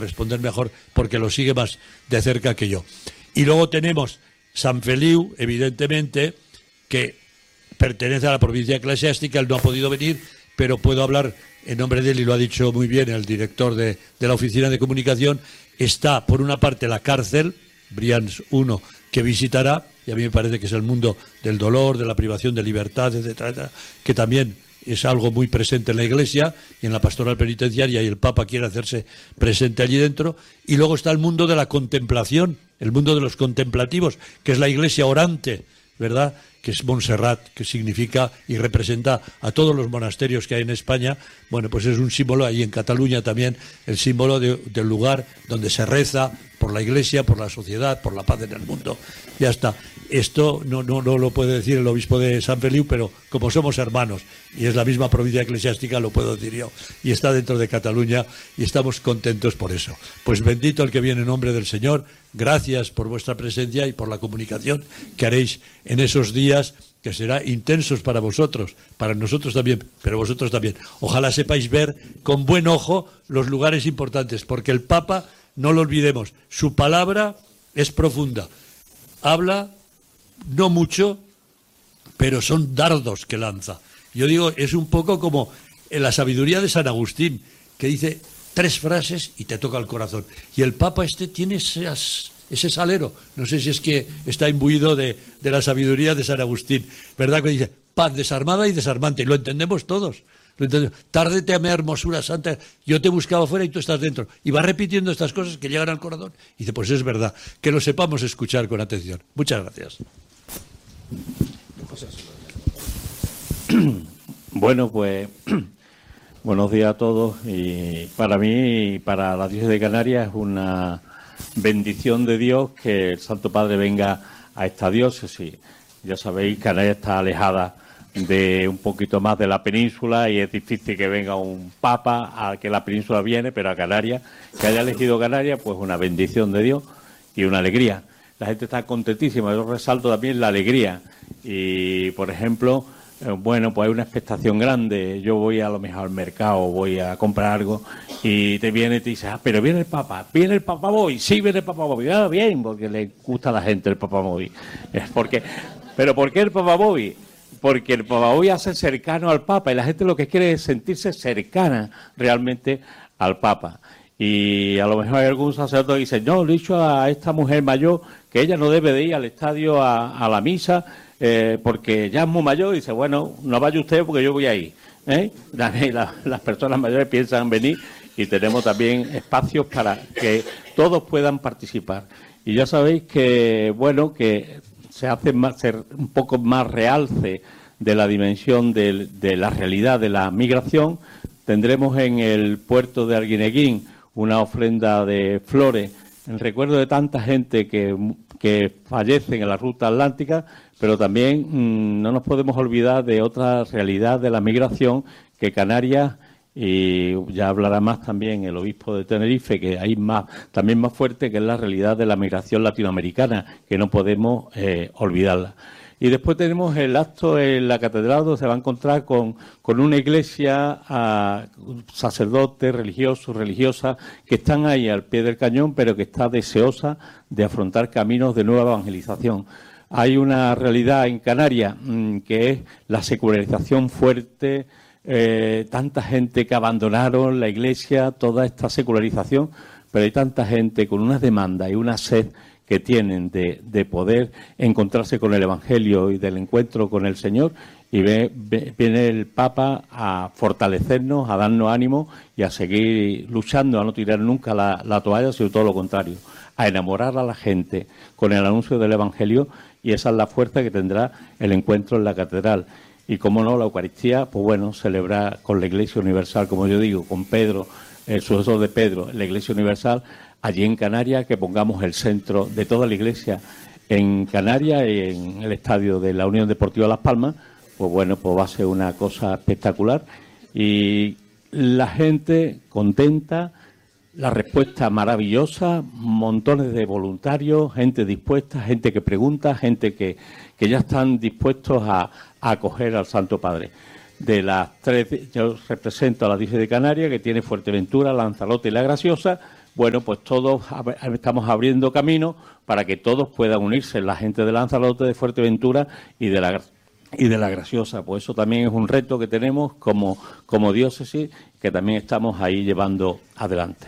responder mejor porque lo sigue más de cerca que yo. Y luego tenemos San Feliu, evidentemente, que pertenece a la provincia eclesiástica, él no ha podido venir, pero puedo hablar en nombre de él, y lo ha dicho muy bien el director de la Oficina de Comunicación. Está, por una parte, la cárcel, Brians 1, que visitará, y a mí me parece que es el mundo del dolor, de la privación de libertad, etcétera, que también es algo muy presente en la Iglesia y en la pastoral penitenciaria, y el Papa quiere hacerse presente allí dentro. Y luego está el mundo de la contemplación, el mundo de los contemplativos, que es la Iglesia orante, ¿verdad?, que es Montserrat, que significa y representa a todos los monasterios que hay en España. Bueno, pues es un símbolo, ahí en Cataluña también, el símbolo del lugar donde se reza por la Iglesia, por la sociedad, por la paz en el mundo. Ya está. Esto no lo puede decir el obispo de San Feliu, pero como somos hermanos y es la misma provincia eclesiástica, lo puedo decir yo. Y está dentro de Cataluña y estamos contentos por eso. Pues bendito el que viene en nombre del Señor. Gracias por vuestra presencia y por la comunicación que haréis en esos días que será intensos para vosotros, para nosotros también, pero vosotros también. Ojalá sepáis ver con buen ojo los lugares importantes, porque el Papa, no lo olvidemos, su palabra es profunda. Habla no mucho, pero son dardos que lanza. Yo digo, es un poco como en la sabiduría de San Agustín, que dice 3 frases y te toca el corazón. Y el Papa tiene ese salero, no sé si es que está imbuido de la sabiduría de San Agustín, ¿verdad? Que dice, paz desarmada y desarmante, y lo entendemos todos. Tárdete a mi hermosura santa, yo te buscaba fuera y tú estás dentro. Y va repitiendo estas cosas que llegan al corazón. Y dice, pues es verdad, que lo sepamos escuchar con atención. Muchas gracias. Bueno, pues buenos días a todos. Y para mí y para la Diócesis de Canarias es una bendición de Dios que el Santo Padre venga a esta diócesis. Ya sabéis, Canarias está alejada de un poquito más de la península y es difícil que venga un papa a que la península viene, pero a Canarias, que haya elegido Canarias, pues una bendición de Dios y una alegría. La gente está contentísima, yo resalto también la alegría y, por ejemplo, bueno, pues hay una expectación grande. Yo voy a lo mejor al mercado, voy a comprar algo y te viene y te dice, pero viene el Papa Boy, sí viene el Papa Boy, bien, porque le gusta a la gente el Papa Boy. ¿Pero por qué el Papa Boy? Porque el Papa Boy hace cercano al Papa y la gente lo que quiere es sentirse cercana realmente al Papa. Y a lo mejor hay algún sacerdote que dice, no, le he dicho a esta mujer mayor que ella no debe de ir al estadio a la misa porque ya es muy mayor. Y dice, bueno, no vaya usted porque yo voy a ir. Las personas mayores piensan venir y tenemos también espacios para que todos puedan participar. Y ya sabéis que, bueno, que se hace un poco más realce de la dimensión de la realidad de la migración. Tendremos en el puerto de Arguineguín una ofrenda de flores en recuerdo de tanta gente que fallece en la ruta atlántica, pero también no nos podemos olvidar de otra realidad de la migración que Canarias, y ya hablará más también el obispo de Tenerife, que hay también más fuerte, que es la realidad de la migración latinoamericana, que no podemos olvidarla. Y después tenemos el acto en la catedral, donde se va a encontrar con una iglesia, sacerdotes, religiosos, religiosas, que están ahí al pie del cañón, pero que está deseosa de afrontar caminos de nueva evangelización. Hay una realidad en Canarias que es la secularización fuerte, tanta gente que abandonaron la iglesia, toda esta secularización, pero hay tanta gente con unas demandas y una sed que tienen de poder encontrarse con el Evangelio y del encuentro con el Señor, y viene el Papa a fortalecernos, a darnos ánimo y a seguir luchando, a no tirar nunca la toalla, sino todo lo contrario, a enamorar a la gente con el anuncio del Evangelio, y esa es la fuerza que tendrá el encuentro en la catedral. Y como no, la Eucaristía, pues bueno, celebrar con la Iglesia Universal, como yo digo, con Pedro, el sucesor de Pedro, la Iglesia Universal, allí en Canarias, que pongamos el centro de toda la Iglesia en Canarias y en el estadio de la Unión Deportiva Las Palmas, pues bueno, pues va a ser una cosa espectacular. Y la gente contenta, la respuesta maravillosa, montones de voluntarios, gente dispuesta, gente que pregunta, gente que ya están dispuestos a acoger al Santo Padre. De las 3, yo represento a la Diócesis de Canarias, que tiene Fuerteventura, Lanzarote y La Graciosa, bueno, pues todos estamos abriendo camino para que todos puedan unirse, la gente de Lanzarote, de Fuerteventura y de la Graciosa. Pues eso también es un reto que tenemos como diócesis, que también estamos ahí llevando adelante.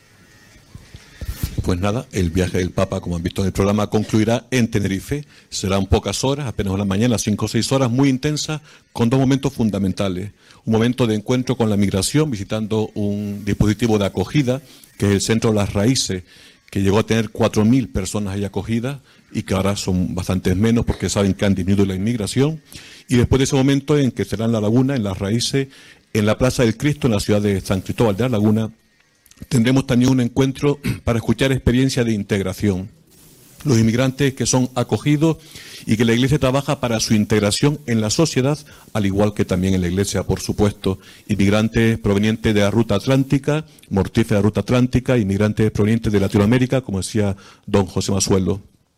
Pues nada, el viaje del Papa, como han visto en el programa, concluirá en Tenerife. Serán pocas horas, apenas una mañana, 5 o 6 horas, muy intensas, con 2 momentos fundamentales. Un momento de encuentro con la migración, visitando un dispositivo de acogida, que es el Centro de las Raíces, que llegó a tener 4.000 personas ahí acogidas y que ahora son bastantes menos porque saben que han disminuido la inmigración. Y después de ese momento en que será en La Laguna, en las Raíces, en la Plaza del Cristo, en la ciudad de San Cristóbal de La Laguna, tendremos también un encuentro para escuchar experiencias de integración. Los inmigrantes que son acogidos y que la Iglesia trabaja para su integración en la sociedad, al igual que también en la Iglesia, por supuesto. Inmigrantes provenientes de la ruta atlántica, mortífera ruta atlántica, inmigrantes provenientes de Latinoamérica, como decía don José Masuelo.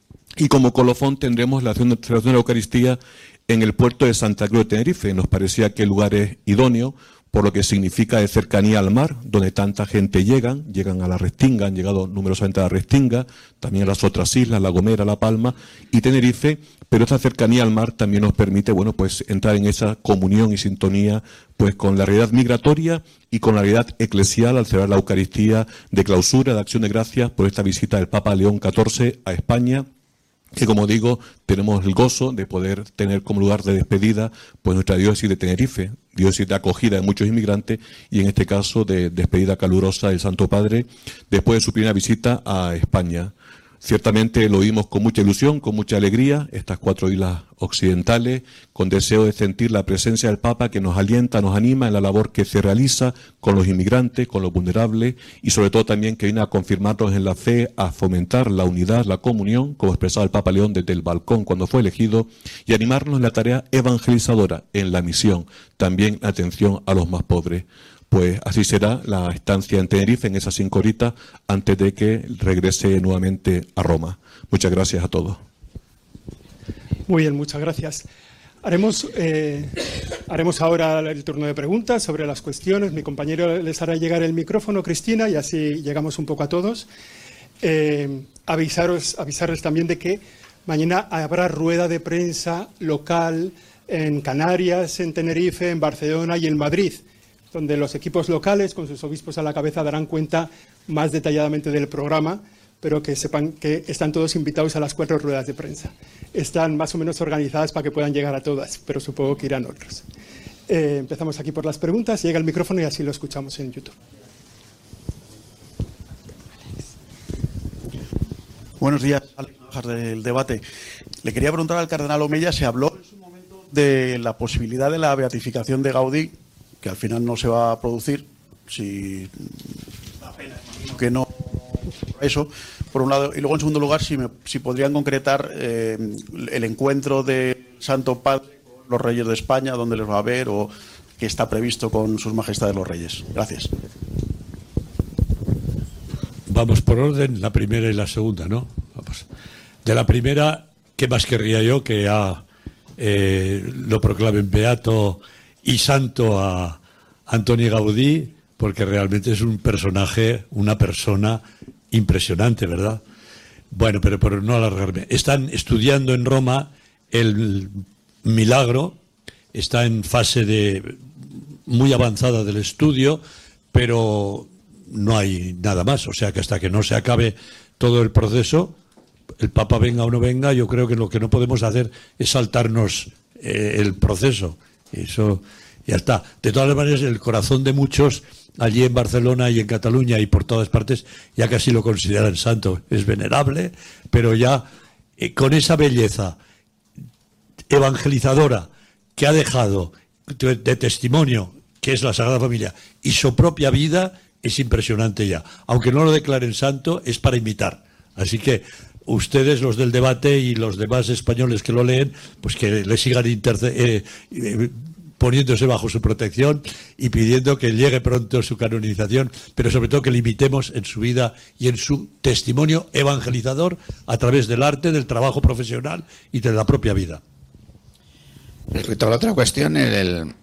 Y como colofón tendremos la celebración de la Eucaristía en el puerto de Santa Cruz de Tenerife. Nos parecía que el lugar es idóneo, por lo que significa de cercanía al mar, donde tanta gente llegan a la Restinga, han llegado numerosamente a la Restinga, también a las otras islas, La Gomera, La Palma y Tenerife, pero esta cercanía al mar también nos permite, bueno, pues entrar en esa comunión y sintonía, pues con la realidad migratoria y con la realidad eclesial al celebrar la Eucaristía de clausura, de acción de gracias por esta visita del Papa León XIV a España, que, como digo, tenemos el gozo de poder tener como lugar de despedida pues nuestra diócesis de Tenerife, diócesis de acogida de muchos inmigrantes y en este caso de despedida calurosa del Santo Padre después de su primera visita a España. Ciertamente lo vimos con mucha ilusión, con mucha alegría, estas 4 islas occidentales, con deseo de sentir la presencia del Papa que nos alienta, nos anima en la labor que se realiza con los inmigrantes, con los vulnerables y sobre todo también que viene a confirmarnos en la fe, a fomentar la unidad, la comunión, como expresaba el Papa León desde el balcón cuando fue elegido, y animarnos en la tarea evangelizadora, en la misión, también atención a los más pobres. Pues así será la estancia en Tenerife en esas 5 horitas antes de que regrese nuevamente a Roma. Muchas gracias a todos. Muy bien, muchas gracias. Haremos ahora el turno de preguntas sobre las cuestiones. Mi compañero les hará llegar el micrófono, Cristina, y así llegamos un poco a todos. Avisarles también de que mañana habrá rueda de prensa local en Canarias, en Tenerife, en Barcelona y en Madrid, donde los equipos locales, con sus obispos a la cabeza, darán cuenta más detalladamente del programa, pero que sepan que están todos invitados a las 4 ruedas de prensa. Están más o menos organizadas para que puedan llegar a todas, pero supongo que irán otros. Empezamos aquí por las preguntas, llega el micrófono y así lo escuchamos en YouTube. Buenos días, Alex del debate. Le quería preguntar al cardenal Omeya, se habló en su momento de la posibilidad de la beatificación de Gaudí, que al final no se va a producir, si la pena, imagino que no, eso, por un lado, y luego en segundo lugar, si podrían concretar el encuentro de Santo Padre con los Reyes de España, dónde les va a ver o qué está previsto con sus majestades los Reyes. Gracias. Vamos por orden, la primera y la segunda, ¿no? Vamos. De la primera, ¿qué más querría yo que lo proclamen beato y santo a Antoni Gaudí? Porque realmente es un personaje, una persona impresionante, ¿verdad? Bueno, pero por no alargarme. Están estudiando en Roma el milagro, está en fase muy avanzada del estudio, pero no hay nada más. O sea que hasta que no se acabe todo el proceso, el Papa venga o no venga, yo creo que lo que no podemos hacer es saltarnos el proceso. Eso ya está. De todas maneras, el corazón de muchos allí en Barcelona y en Cataluña y por todas partes ya casi lo consideran santo. Es venerable, pero ya con esa belleza evangelizadora que ha dejado de testimonio, que es la Sagrada Familia, y su propia vida, es impresionante ya. Aunque no lo declaren santo, es para imitar. Así que ustedes, los del debate y los demás españoles que lo leen, pues que le sigan poniéndose bajo su protección y pidiendo que llegue pronto su canonización, pero sobre todo que le imitemos en su vida y en su testimonio evangelizador a través del arte, del trabajo profesional y de la propia vida. Respecto a la otra cuestión,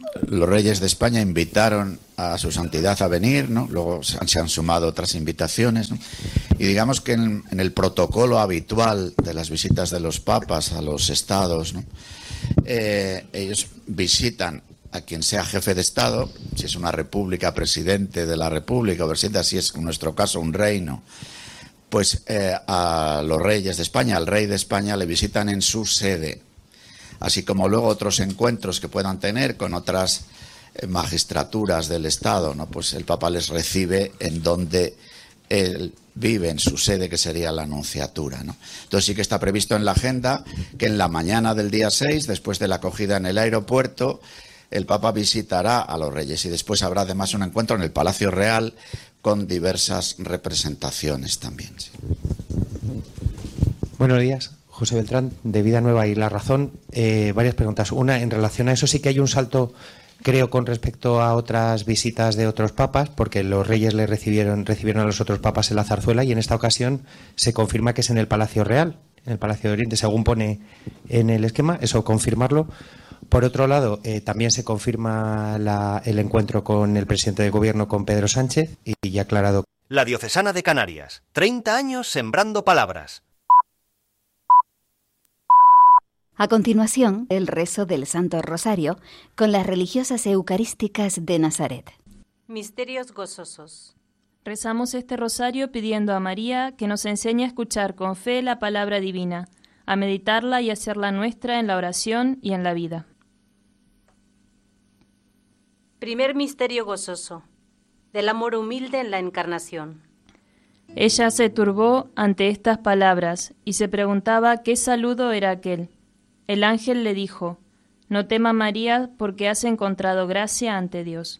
los reyes de España invitaron a su santidad a venir, ¿no? Luego se han sumado otras invitaciones, ¿no? Y digamos que en el protocolo habitual de las visitas de los papas a los estados, ¿no? Ellos visitan a quien sea jefe de Estado, si es una república, presidente de la república, o presidente, si es en nuestro caso un reino, pues a los reyes de España, al rey de España, le visitan en su sede, así como luego otros encuentros que puedan tener con otras magistraturas del Estado, ¿no? Pues el Papa les recibe en donde él vive, en su sede, que sería la Nunciatura, ¿no? Entonces sí que está previsto en la agenda que en la mañana del día 6, después de la acogida en el aeropuerto, el Papa visitará a los reyes y después habrá además un encuentro en el Palacio Real con diversas representaciones también. Sí. Buenos días, José Beltrán, de Vida Nueva y La Razón. Varias preguntas. Una, en relación a eso sí que hay un salto, creo, con respecto a otras visitas de otros papas, porque los reyes le recibieron a los otros papas en la Zarzuela, y en esta ocasión se confirma que es en el Palacio Real, en el Palacio de Oriente, según pone en el esquema, eso confirmarlo. Por otro lado, también se confirma el encuentro con el presidente del Gobierno, con Pedro Sánchez, y ya aclarado. La Diocesana de Canarias, 30 años sembrando palabras. A continuación, el rezo del Santo Rosario con las religiosas eucarísticas de Nazaret. Misterios gozosos. Rezamos este rosario pidiendo a María que nos enseñe a escuchar con fe la palabra divina, a meditarla y hacerla nuestra en la oración y en la vida. Primer misterio gozoso, del amor humilde en la Encarnación. Ella se turbó ante estas palabras y se preguntaba qué saludo era aquel. El ángel le dijo: no tema, María, porque has encontrado gracia ante Dios.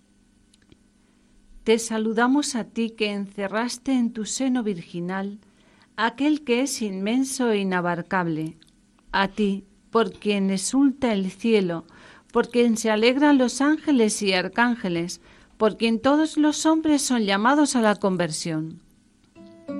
Te saludamos a ti que encerraste en tu seno virginal aquel que es inmenso e inabarcable, a ti, por quien exulta el cielo, por quien se alegran los ángeles y arcángeles, por quien todos los hombres son llamados a la conversión.